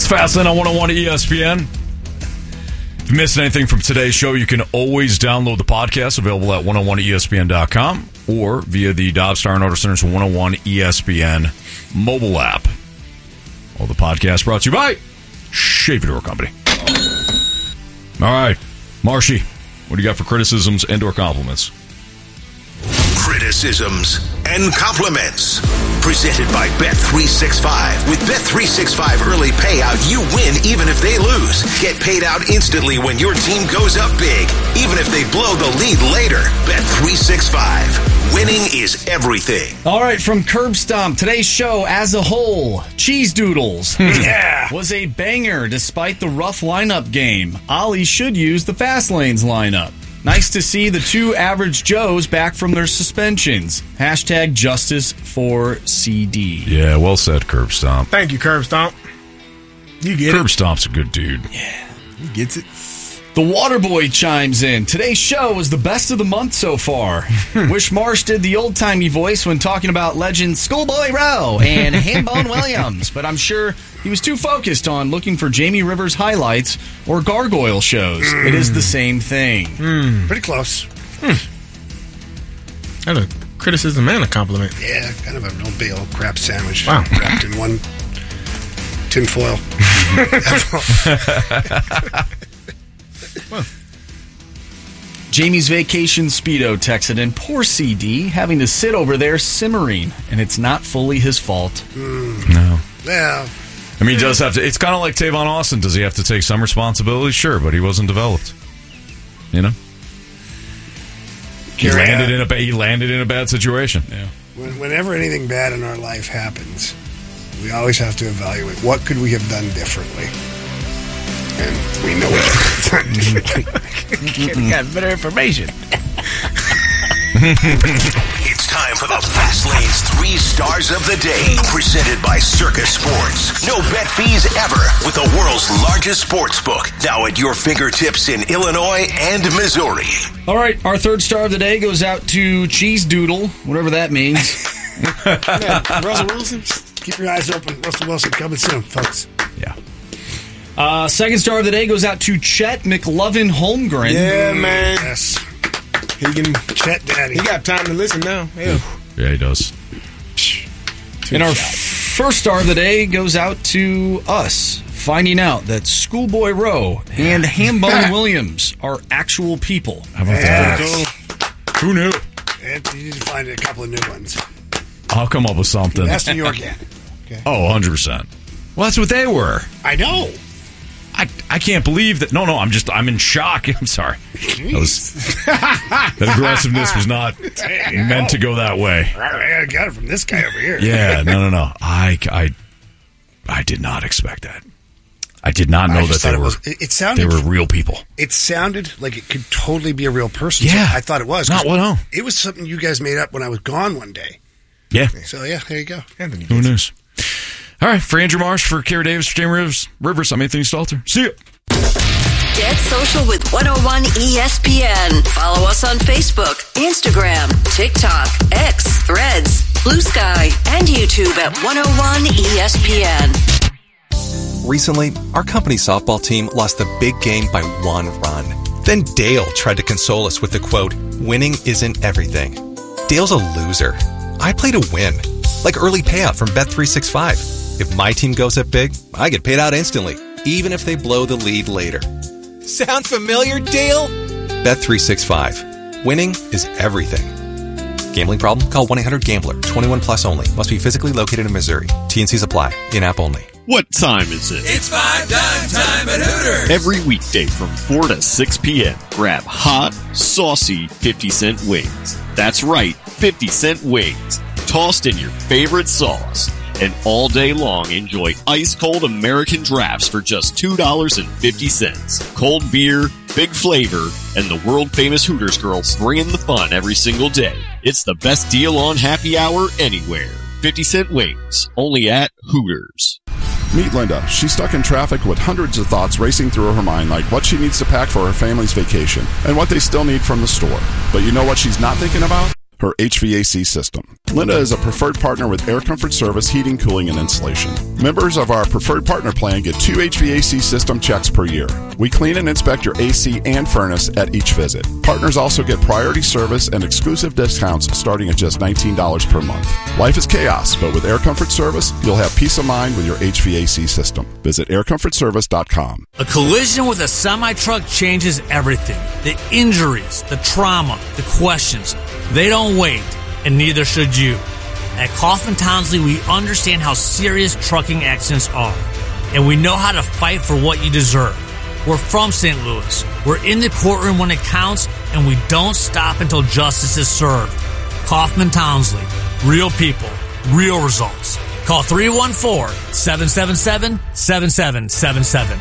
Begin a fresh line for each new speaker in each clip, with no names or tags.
It's Fastlane on 101 ESPN. If you missed anything from today's show, you can always download the podcast, available at 101ESPN.com or via the Dobstar and Order Center's 101 ESPN mobile app. All the podcasts brought to you by Shaving Door Company. All right, Marshy, what do you got for criticisms and or compliments?
Criticisms and compliments. Presented by Bet365. With Bet365 early payout, you win even if they lose. Get paid out instantly when your team goes up big, even if they blow the lead later. Bet365. Winning is everything.
All right, from Curb Stomp, today's show as a whole, Cheese Doodles. Was a banger despite the rough lineup game. Ollie should use the Fast Lanes lineup. Nice to see the two average Joes back from their suspensions. Hashtag justice for CD.
Yeah, well said, Curb Stomp.
Thank you, Curb Stomp. You get
Curb Stomp's a good dude.
Yeah,
he gets it.
The Waterboy chimes in. Today's show was the best of the month so far. Wish Marsh did the old-timey voice when talking about legends Schoolboy Rowe and Hambone Williams, but I'm sure he was too focused on looking for Jamie Rivers highlights or gargoyle shows. It is the same thing.
Pretty close.
That's a criticism and a compliment.
Yeah, kind of a real big old crap sandwich.
Wow.
Wrapped in one tin foil.
Well.
Jamie's Vacation Speedo texted in, poor CD having to sit over there simmering, and it's not fully his fault.
No.
Yeah.
I mean, he does have to. It's kind of like Tavon Austin. Does he have to take some responsibility? Sure, but he wasn't developed. You know? He landed in a bad situation. Yeah.
Whenever anything bad in our life happens, we always have to evaluate what could we have done differently. And we know what we could have done differently.
Got better information.
It's time for the Fast Lane's 3 Stars of the Day, presented by Circus Sports. No bet fees ever with the world's largest sports book, now at your fingertips in Illinois and Missouri.
All right, our 3rd star of the day goes out to Cheese Doodle, whatever that means.
Russell Wilson, keep your eyes open. Russell Wilson coming soon, folks.
Yeah.
2nd star of the day goes out to Chet McLovin Holmgren.
Yeah, man.
Yes.
He can
Chet Daddy.
He got time to listen now. Yeah.
Yeah, he does.
And our 1st star of the day goes out to us, finding out that Schoolboy Rowe and Hambone Williams are actual people.
How about that? Who knew?
And you need to find a couple of new ones.
I'll come up with something.
That's New York, yeah. Okay.
Oh, 100%. Well, that's what they were.
I know.
I can't believe that. No, I'm in shock. I'm sorry. That aggressiveness was not meant to go that way.
I got it from this guy over here.
Yeah, no. I did not expect that. I did not know that they were real people.
It sounded like it could totally be a real person.
Yeah.
So I thought it was.
No.
It was something you guys made up when I was gone one day.
Yeah.
So, yeah, there you go.
Anthony.
Who knows? All right, for Andrew Marsh, for Kara Davis, for Jamie Rivers, I'm Anthony Stalter. See ya.
Get social with 101 ESPN. Follow us on Facebook, Instagram, TikTok, X, Threads, Blue Sky, and YouTube at 101 ESPN.
Recently, our company softball team lost the big game by 1 run. Then Dale tried to console us with the quote, "Winning isn't everything." Dale's a loser. I play to win, like early payout from Bet365. If my team goes up big, I get paid out instantly, even if they blow the lead later. Sound familiar, Dale? Bet365. Winning is everything. Gambling problem? Call 1-800-GAMBLER. 21 plus only. Must be physically located in Missouri. T&Cs apply. In-app only.
What time is it?
It's 5 time at Hooters.
Every weekday from 4 to 6 p.m. Grab hot, saucy 50-cent wings. That's right, 50-cent wings. Tossed in your favorite sauce. And all day long, enjoy ice-cold American drafts for just $2.50. Cold beer, big flavor, and the world-famous Hooters girls bringing the fun every single day. It's the best deal on happy hour anywhere. 50-cent wings, only at Hooters.
Meet Linda. She's stuck in traffic with hundreds of thoughts racing through her mind, like what she needs to pack for her family's vacation and what they still need from the store. But you know what she's not thinking about? her HVAC system. Linda is a preferred partner with Air Comfort Service Heating, Cooling, and Installation. Members of our preferred partner plan get 2 HVAC system checks per year. We clean and inspect your AC and furnace at each visit. Partners also get priority service and exclusive discounts starting at just $19 per month. Life is chaos, but with Air Comfort Service, you'll have peace of mind with your HVAC system. Visit aircomfortservice.com.
A collision with a semi-truck changes everything. The injuries, the trauma, the questions. They don't wait, and neither should you. At Kaufman Townsley, we understand how serious trucking accidents are, and we know how to fight for what you deserve. We're from St. Louis. We're in the courtroom when it counts, and we don't stop until justice is served. Kaufman Townsley. Real people. Real results. Call 314-777-7777.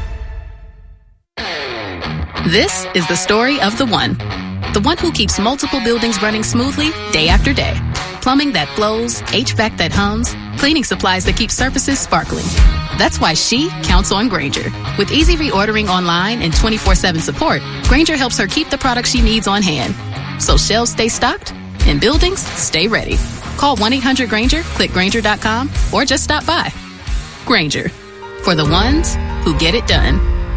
This is the story of the one. The one who keeps multiple buildings running smoothly day after day. Plumbing that flows, HVAC that hums, cleaning supplies that keep surfaces sparkling. That's why she counts on Grainger. With easy reordering online and 24/7 support, Grainger helps her keep the products she needs on hand. So shelves stay stocked and buildings stay ready. Call 1-800-GRAINGER, click Grainger.com, or just stop by. Grainger, for the ones who get it done.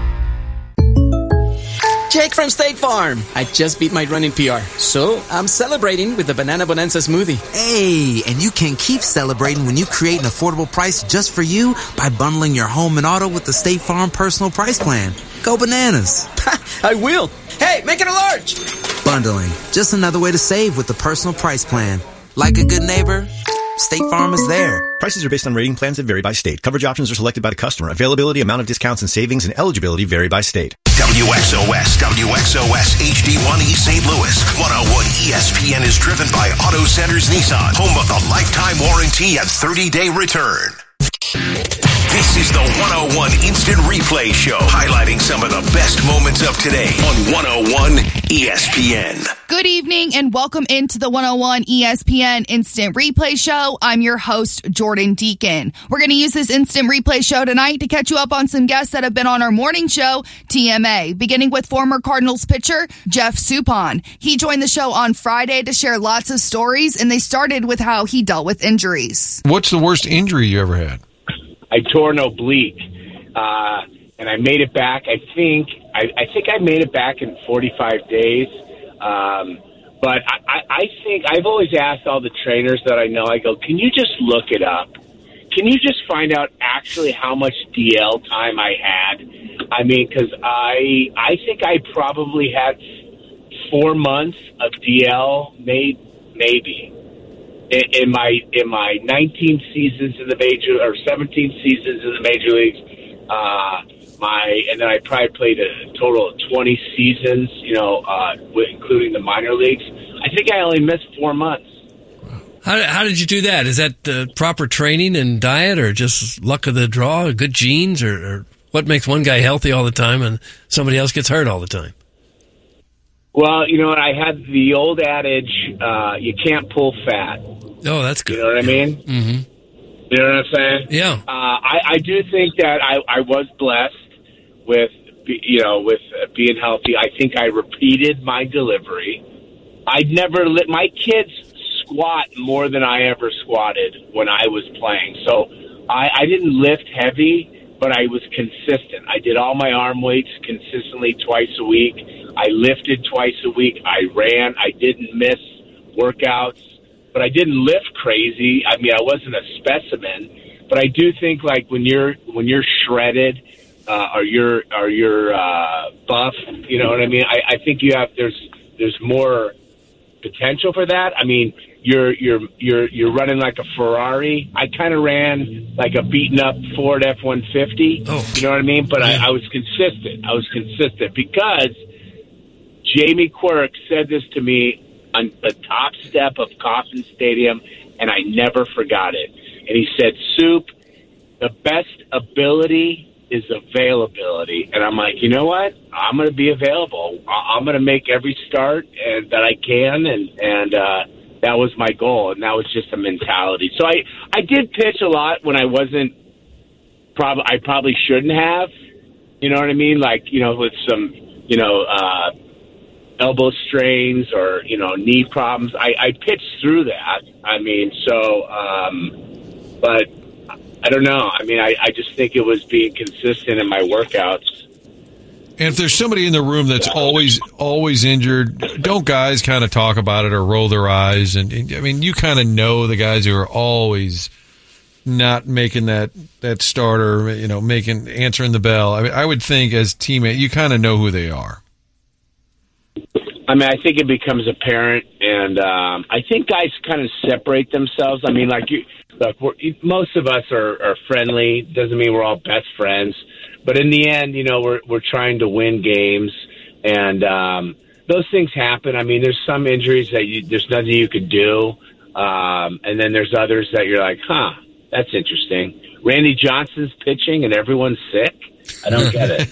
Jake from State Farm. I just beat my running PR, so I'm celebrating with the Banana Bonanza smoothie.
Hey, and you can keep celebrating when you create an affordable price just for you by bundling your home and auto with the State Farm Personal Price Plan. Go bananas.
I will. Hey, make it a large.
Bundling, just another way to save with the Personal Price Plan. Like a good neighbor, State Farm is there.
Prices are based on rating plans that vary by state. Coverage options are selected by the customer. Availability, amount of discounts and savings, and eligibility vary by state.
WXOS HD1E St. Louis. 101 ESPN is driven by Auto Centers Nissan, home of the lifetime warranty and 30-day return. This is the 101 Instant Replay Show, highlighting some of the best moments of today on 101 ESPN.
Good evening and welcome into the 101 ESPN Instant Replay Show. I'm your host, Jordan Deacon. We're going to use this Instant Replay Show tonight to catch you up on some guests that have been on our morning show, TMA, beginning with former Cardinals pitcher Jeff Suppan. He joined the show on Friday to share lots of stories, and they started with how he dealt with injuries.
What's the worst injury you ever had?
I tore an oblique, and I made it back. I think I made it back in 45 days. But I think I've always asked all the trainers that I know, I go, can you just look it up? Can you just find out actually how much DL time I had? I mean, because I think I probably had 4 months of DL, maybe. In my 19 seasons in the major, or 17 seasons in the major leagues, and then I probably played a total of 20 seasons, including the minor leagues. I think I only missed 4 months.
How did you do that? Is that the proper training and diet, or just luck of the draw, or good genes, or what makes one guy healthy all the time and somebody else gets hurt all the time?
Well, I had the old adage, you can't pull fat.
Oh, that's good.
You know what I mean?
Mm-hmm.
You know what I'm saying?
Yeah.
I do think that I was blessed with being healthy. I think I repeated my delivery. I'd never let my kids squat more than I ever squatted when I was playing. So I didn't lift heavy, but I was consistent. I did all my arm weights consistently twice a week. I lifted twice a week. I ran. I didn't miss workouts, but I didn't lift crazy. I mean, I wasn't a specimen, but I do think like when you're shredded or you're buff, you know what I mean? I think there's more potential for that. I mean, you're running like a Ferrari. I kind of ran like a beaten up Ford F-150. Oh. You know what I mean? But I was consistent. I was consistent because Jamie Quirk said this to me on the top step of Kauffman Stadium, and I never forgot it. And he said, Soup, the best ability is availability. And I'm like, you know what? I'm going to be available. I'm going to make every start that I can, and that was my goal, and that was just a mentality. So I did pitch a lot when I wasn't I probably shouldn't have. You know what I mean? Like, with some, elbow strains or, knee problems. I pitched through that. I mean, but I don't know. I mean, I just think it was being consistent in my workouts.
And if there's somebody in the room that's always injured, don't guys kind of talk about it or roll their eyes? And I mean, you kind of know the guys who are always not making that starter, answering the bell. I mean, I would think as teammate, you kind of know who they are.
I mean, I think it becomes apparent, and I think guys kind of separate themselves. I mean, most of us are friendly. Doesn't mean we're all best friends. But in the end, we're trying to win games, and those things happen. I mean, there's some injuries that there's nothing you could do, and then there's others that you're like, that's interesting. Randy Johnson's pitching and everyone's sick. I don't get it,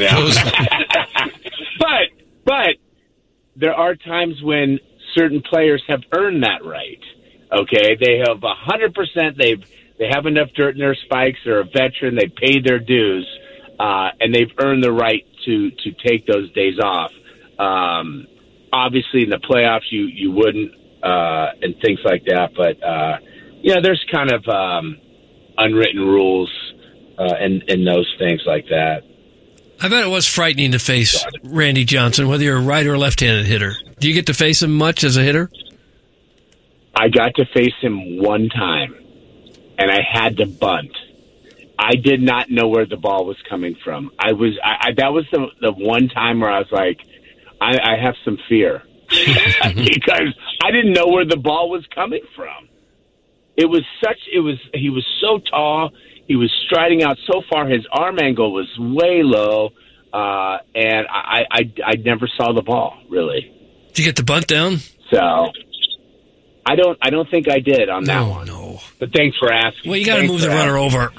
But there are times when certain players have earned that right. Okay, they have 100%. They have enough dirt in their spikes. They're a veteran. They paid their dues. And they've earned the right to take those days off. Obviously, in the playoffs, you wouldn't, and things like that. But there's kind of unwritten rules and those things like that.
I bet it was frightening to face Randy Johnson, whether you're a right or left-handed hitter. Do you get to face him much as a hitter?
I got to face him one time, and I had to bunt. I did not know where the ball was coming from. That was the one time where I was like, I have some fear because I didn't know where the ball was coming from. He was so tall. He was striding out so far. His arm angle was way low, and I never saw the ball really.
Did you get the bunt down?
So I don't think I did on that one.
No.
But thanks for asking.
Well, you got to move the runner over.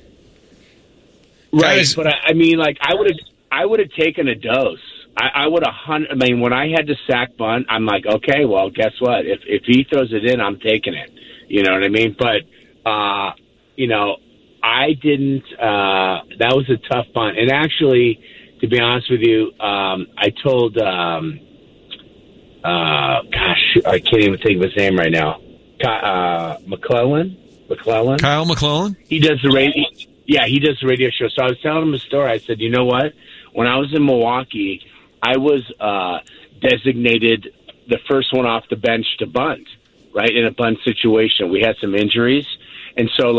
Right, but I mean, I would have taken a dose. I would have. I mean, when I had to sack bunt, I'm like, okay, well, guess what? If he throws it in, I'm taking it. You know what I mean? But I didn't. That was a tough bunt, and actually, to be honest with you, I told. Gosh, I can't even think of his name right now. McClellan.
Kyle McClellan.
He does the radio. Yeah, he does the radio show. So I was telling him a story. I said, you know what? When I was in Milwaukee, I was designated the first one off the bench to bunt, right, in a bunt situation. We had some injuries. And so,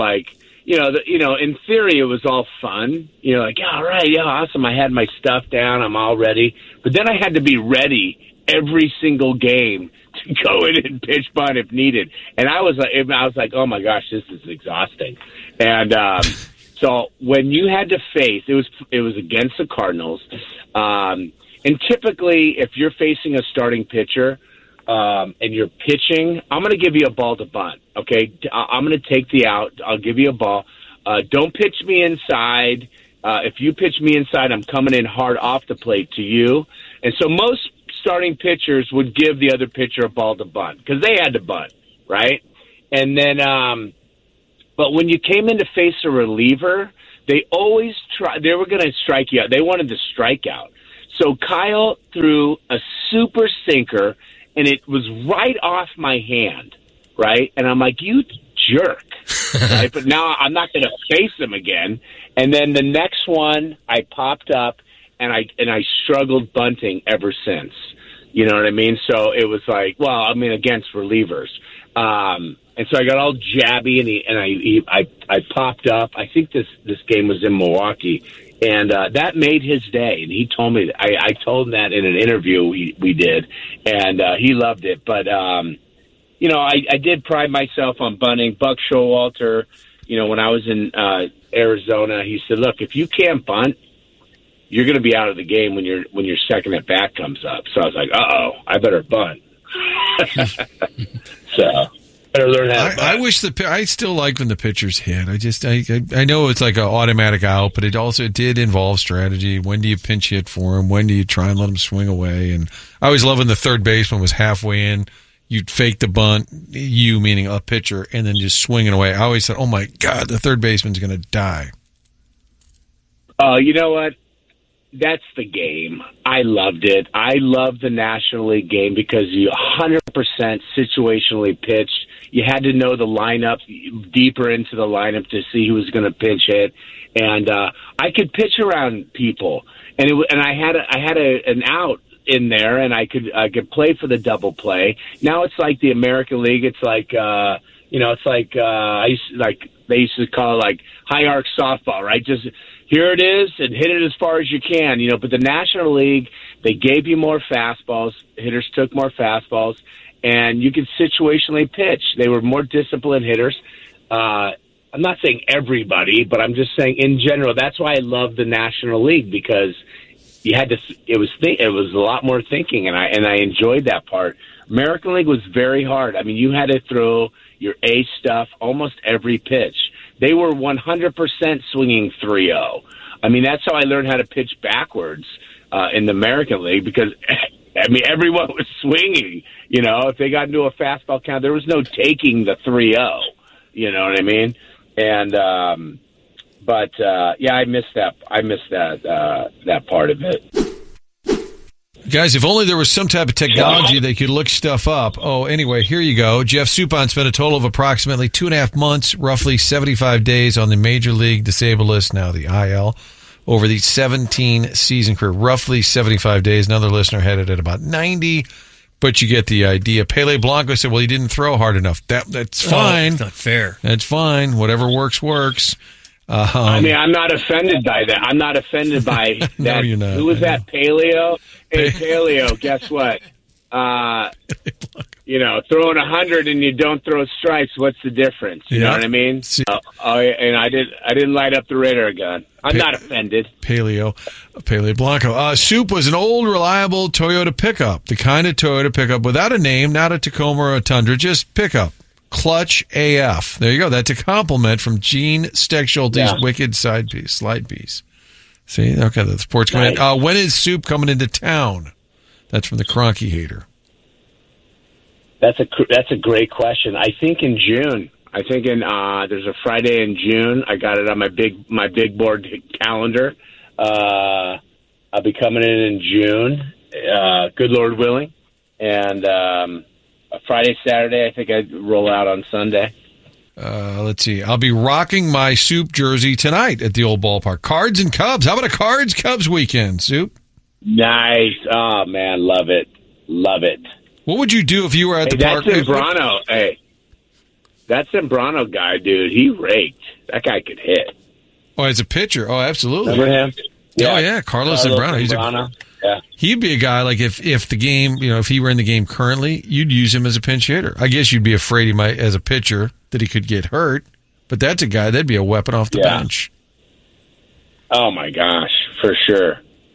in theory, it was all fun. All right, yeah, awesome. I had my stuff down. I'm all ready. But then I had to be ready every single game to go in and pitch bunt if needed. And I was like, oh, my gosh, this is exhausting. And so when you had to face, it was against the Cardinals, and typically if you're facing a starting pitcher and you're pitching, I'm going to give you a ball to bunt. Okay, I'm going to take the out. I'll give you a ball. Don't pitch me inside. If you pitch me inside, I'm coming in hard off the plate to you. And so most starting pitchers would give the other pitcher a ball to bunt because they had to bunt, right? And then. But when you came in to face a reliever, they always they were going to strike you out. They wanted to strike out. So Kyle threw a super sinker, and it was right off my hand, right? And I'm like, you jerk. Right? But now I'm not going to face him again. And then the next one, I popped up, and I struggled bunting ever since. You know what I mean? So it was like, against relievers. And so I got all jabby, and I popped up. I think this game was in Milwaukee, and that made his day. And he told me I told him that in an interview we did, and he loved it. But I did pride myself on bunting. Buck Showalter, when I was in Arizona, he said, "Look, if you can't bunt, you're going to be out of the game when your second at bat comes up." So I was like, I better bunt. So.
I wish I still like when the pitchers hit. I know it's like an automatic out, but it did involve strategy. When do you pinch hit for him? When do you try and let him swing away? And I always love when the third baseman was halfway in. You'd fake the bunt, you meaning a pitcher, and then just swing it away. I always said, oh my God, the third baseman's going to die.
You know what? that's the game. I loved it. I loved the National League game because you 100% situationally pitched. You had to know the lineup deeper into the lineup to see who was going to pinch hit, and I could pitch around people, and I had an out in there, and I could play for the double play. Now it's like the American League. It's like it's like they used to call it like high arc softball, right? Just here it is and hit it as far as you can, But the National League, they gave you more fastballs. Hitters took more fastballs, and you could situationally pitch. They were more disciplined hitters. I'm not saying everybody, but I'm just saying in general. That's why I love the National League, because you had to. It was a lot more thinking, and I enjoyed that part. American League was very hard. I mean, you had to throw your ace stuff almost every pitch. They were 100% swinging 3-0. I mean, that's how I learned how to pitch backwards in the American League, because everyone was swinging. If they got into a fastball count, there was no taking the 3-0. You know what I mean? And I missed that. I missed that part of it.
Guys, if only there was some type of technology they could look stuff up. Oh, anyway, here you go. Jeff Suppan spent a total of approximately 2.5 months, roughly 75 days on the Major League Disabled List, now the IL, over the 17-season career. Roughly 75 days. Another listener had it at about 90, but you get the idea. Pele Blanco said, well, he didn't throw hard enough. That's fine.
It's not fair.
That's fine. Whatever works, works.
I'm not offended by that. I'm not offended by that.
No, you're not.
Who was that? Paleo? Hey, Paleo, guess what? Throwing 100 and you don't throw strikes, what's the difference? You know what I mean? And I didn't light up the radar gun. I'm not offended.
Pele Blanco. Soup was an old, reliable Toyota pickup, the kind of Toyota pickup without a name, not a Tacoma or a Tundra, just pickup. Clutch AF. There you go. That's a compliment from Gene Steckschulte's wicked slide piece. See? Okay, the sports coming in. When is Soup coming into town? That's from the Cronky Hater.
That's a great question. I think in June. I think there's a Friday in June. I got it on my big board calendar. I'll be coming in June. Good Lord willing, and Friday, Saturday. I think I'd roll out on Sunday.
Let's see. I'll be rocking my Soup jersey tonight at the old ballpark. Cards and Cubs. How about a Cards-Cubs weekend, Soup?
Nice. Oh, man. Love it. Love it.
What would you do if you were at the park?
That's Zambrano. Hey, that Zambrano guy, dude, he raked. That guy could hit.
Oh, as a pitcher? Oh, absolutely.
Remember him?
Yeah. Oh, yeah. Carlos Zambrano. He'd be a guy, like, if the game, if he were in the game currently, you'd use him as a pinch hitter. I guess you'd be afraid he might, as a pitcher, that he could get hurt. But that's a guy, that'd be a weapon off the bench.
Oh, my gosh, for sure.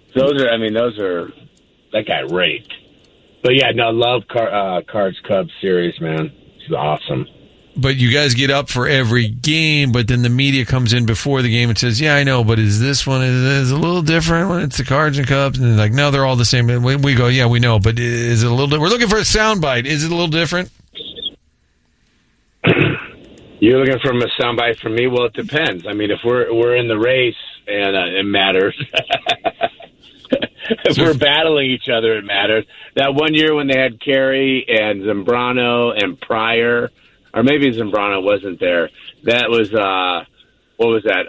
That guy raked. But, love Cards Cubs series, man. It's awesome.
But you guys get up for every game, but then the media comes in before the game and says, yeah, I know, but is this one is a little different when it's the Cards and Cubs? And they're like, no, they're all the same. And we go, yeah, we know, but is it a little different? We're looking for a soundbite. Is it a little different?
You're looking for a soundbite from me? Well, it depends. I mean, if we're in the race and it matters. If we're battling each other, it matters. That one year when they had Carey and Zambrano and Pryor, or maybe Zambrano wasn't there. That was, what was that,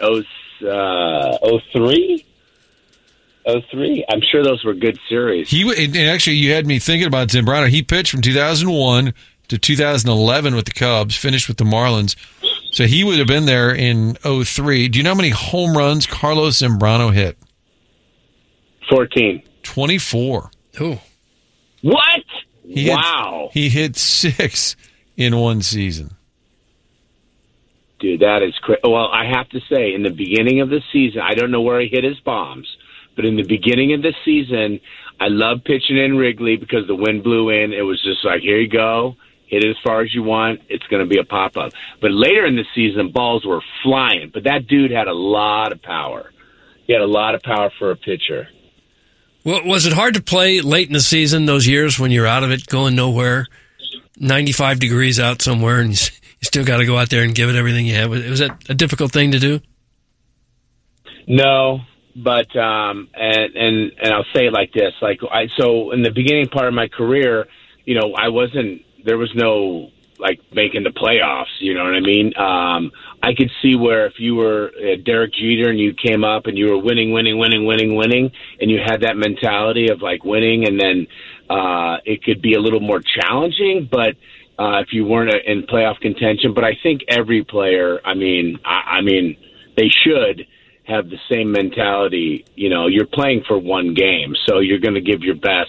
03? 03? I'm sure those were good series.
And actually, you had me thinking about Zambrano. He pitched from 2001 to 2011 with the Cubs, finished with the Marlins. So he would have been there in 03. Do you know how many home runs Carlos Zambrano hit?
14.
24.
Oh.
What?
Wow. He hit 6 in one season.
Dude, that is crazy. Well, I have to say, in the beginning of the season, I don't know where he hit his bombs, but in the beginning of the season, I loved pitching in Wrigley because the wind blew in. It was just like, here you go. Hit it as far as you want. It's going to be a pop-up. But later in the season, balls were flying. But that dude had a lot of power. He had a lot of power for a pitcher.
Well, was it hard to play late in the season, those years when you're out of it, going nowhere, 95 degrees out somewhere, and you still got to go out there and give it everything you have? Was that a difficult thing to do?
No, and I'll say it like this: so in the beginning part of my career, there was no like making the playoffs. You know what I mean? I could see where if you were Derek Jeter and you came up and you were winning, and you had that mentality of like winning, and then it could be a little more challenging. But if you weren't in playoff contention, but I think every player, I mean, they should have the same mentality. You're playing for one game, so you're going to give your best.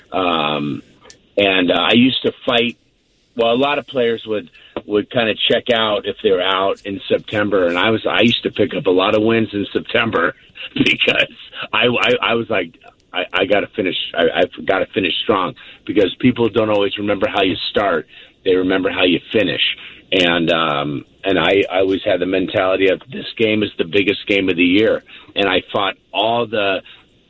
And I used to fight. Well, a lot of players would kind of check out if they were out in September, and I used to pick up a lot of wins in September because I was like, I got to finish. I've got to finish strong, because people don't always remember how you start; they remember how you finish. And I always had the mentality of this game is the biggest game of the year, and I fought all the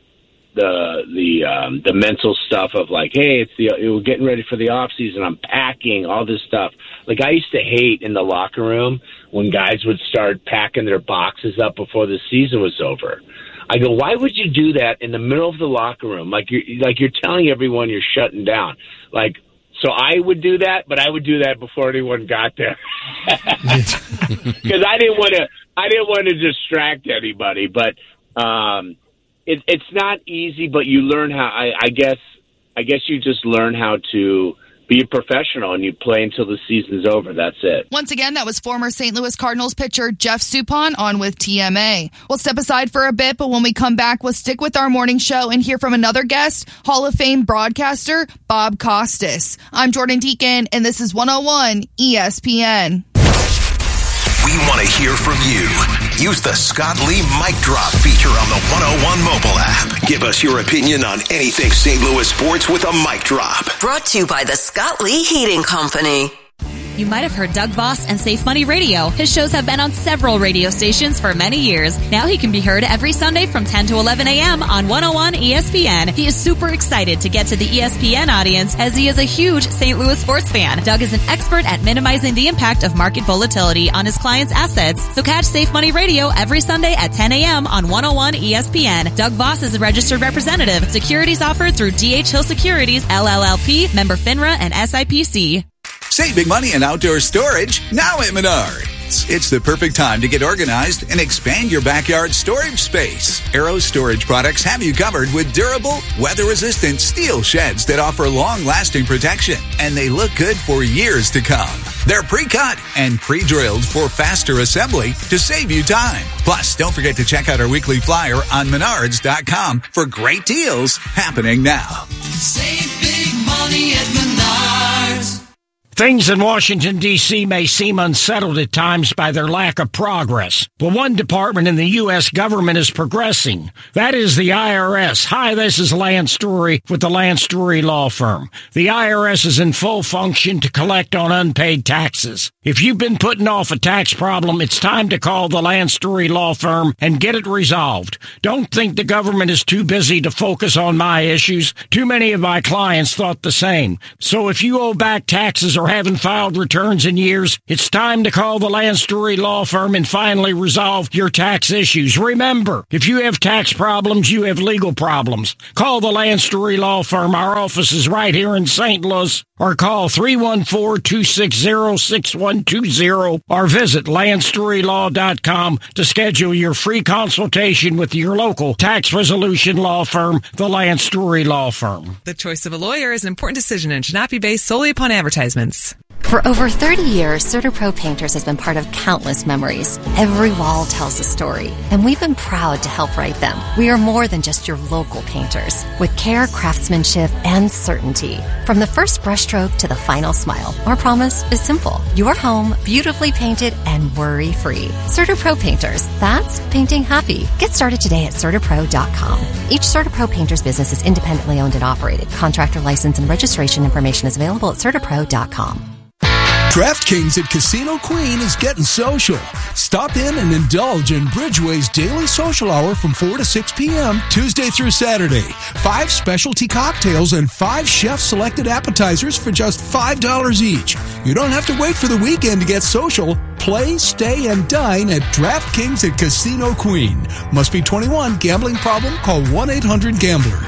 mental stuff of like, hey, we're getting ready for the off season. I'm packing all this stuff. Like, I used to hate in the locker room when guys would start packing their boxes up before the season was over. I go, why would you do that in the middle of the locker room? Like you're telling everyone you're shutting down. Like, so I would do that, but I would do that before anyone got there, because I didn't want to distract anybody. But it's not easy, but you learn how. I guess you just learn how to be a professional, and you play until the season's over. That's it.
Once again, that was former St. Louis Cardinals pitcher Jeff Suppan on with TMA. We'll step aside for a bit, but when we come back, we'll stick with our morning show and hear from another guest, Hall of Fame broadcaster Bob Costas. I'm Jordan Deacon, and this is 101 ESPN.
We want to hear from you. Use the Scott Lee Mic Drop feature on the 101 mobile app. Give us your opinion on anything St. Louis sports with a mic drop.
Brought to you by the Scott Lee Heating Company.
You might have heard Doug Voss and Safe Money Radio. His shows have been on several radio stations for many years. Now he can be heard every Sunday from 10 to 11 a.m. on 101 ESPN. He is super excited to get to the ESPN audience, as he is a huge St. Louis sports fan. Doug is an expert at minimizing the impact of market volatility on his clients' assets. So catch Safe Money Radio every Sunday at 10 a.m. on 101 ESPN. Doug Voss is a registered representative. Securities offered through D.H. Hill Securities, LLLP, member FINRA and SIPC.
Save big money on outdoor storage now at Menards. It's the perfect time to get organized and expand your backyard storage space. Arrow Storage Products have you covered with durable, weather-resistant steel sheds that offer long-lasting protection, and they look good for years to come. They're pre-cut and pre-drilled for faster assembly to save you time. Plus, don't forget to check out our weekly flyer on Menards.com for great deals happening now.
Save big money at Menards.
Things in Washington, D.C. may seem unsettled at times by their lack of progress. But one department in the U.S. government is progressing. That is the IRS. Hi, this is Lance Story with the Lance Story Law Firm. The IRS is in full function to collect on unpaid taxes. If you've been putting off a tax problem, it's time to call the Lance Story Law Firm and get it resolved. Don't think the government is too busy to focus on my issues. Too many of my clients thought the same. So if you owe back taxes or haven't filed returns in years, it's time to call the Lance Story Law Firm and finally resolve your tax issues. Remember, if you have tax problems, you have legal problems. Call the Lance Story Law Firm. Our office is right here in St. Louis. Or call 314-260-6120 or visit LanceStoryLaw.com to schedule your free consultation with your local tax resolution law firm, the Lance Story Law Firm.
The choice of a lawyer is an important decision and should not be based solely upon advertisements.
For over 30 years, CertaPro Painters has been part of countless memories. Every wall tells a story, and we've been proud to help write them. We are more than just your local painters, with care, craftsmanship, and certainty. From the first brushstroke to the final smile, our promise is simple. Your home, beautifully painted and worry-free. CertaPro Painters, that's painting happy. Get started today at CertaPro.com. Each CertaPro Painters business is independently owned and operated. Contractor license and registration information is available at CertaPro.com.
DraftKings at Casino Queen is getting social. Stop in and indulge in Bridgeway's daily social hour from 4 to 6 p.m. Tuesday through Saturday. 5 specialty cocktails and 5 chef-selected appetizers for just $5 each. You don't have to wait for the weekend to get social. Play, stay, and dine at DraftKings at Casino Queen. Must be 21. Gambling problem? Call 1-800-GAMBLER.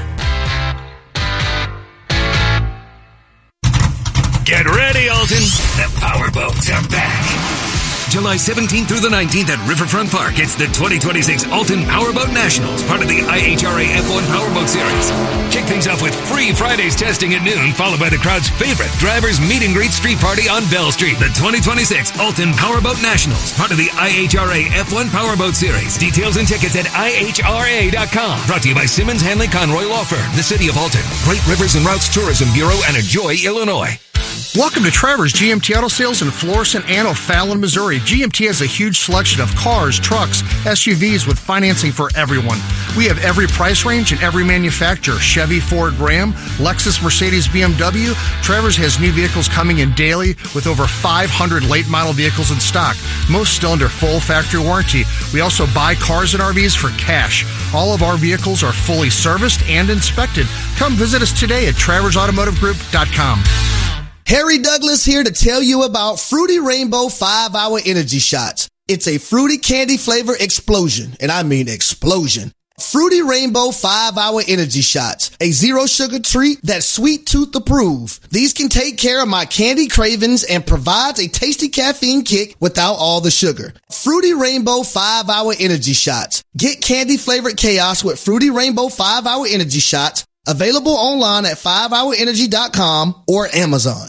Get ready, Alton. The powerboats are back. July 17th through the 19th at Riverfront Park. It's the 2026 Alton Powerboat Nationals, part of the IHRA F1 Powerboat Series. Kick things off with free Fridays testing at noon, followed by the crowd's favorite drivers meet and greet street party on Bell Street. The 2026 Alton Powerboat Nationals, part of the IHRA F1 Powerboat Series. Details and tickets at IHRA.com. Brought to you by Simmons Hanley Conroy Law Firm, the City of Alton, Great Rivers and Routes Tourism Bureau, and Enjoy, Illinois.
Welcome to Trevor's GMT Auto Sales in Florissant and O'Fallon, Missouri. GMT has a huge selection of cars, trucks, SUVs with financing for everyone. We have every price range and every manufacturer. Chevy, Ford, Ram, Lexus, Mercedes, BMW. Trevor's has new vehicles coming in daily with over 500 late model vehicles in stock. Most still under full factory warranty. We also buy cars and RVs for cash. All of our vehicles are fully serviced and inspected. Come visit us today at TraversAutomotiveGroup.com.
Harry Douglas here to tell you about Fruity Rainbow 5-Hour Energy Shots. It's a fruity candy flavor explosion, and I mean explosion. Fruity Rainbow 5-Hour Energy Shots, a zero sugar treat that's sweet tooth approved. These can take care of my candy cravings and provides a tasty caffeine kick without all the sugar. Fruity Rainbow 5-Hour Energy Shots. Get candy flavored chaos with Fruity Rainbow 5-Hour Energy Shots. Available online at 5hourenergy.com or Amazon.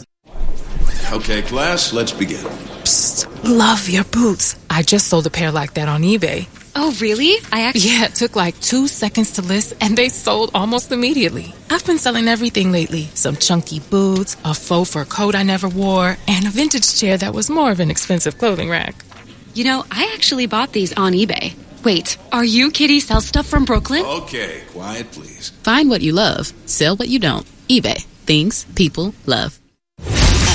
Okay, class, let's begin.
Psst, love your boots. I just sold a pair like that on eBay.
Oh, really?
Yeah, it took like 2 seconds to list, and they sold almost immediately. I've been selling everything lately. Some chunky boots, a faux fur coat I never wore, and a vintage chair that was more of an expensive clothing rack.
You know, I actually bought these on eBay. Wait, are you Kitty Sell Stuff from Brooklyn?
Okay, quiet, please.
Find what you love. Sell what you don't. eBay. Things people love.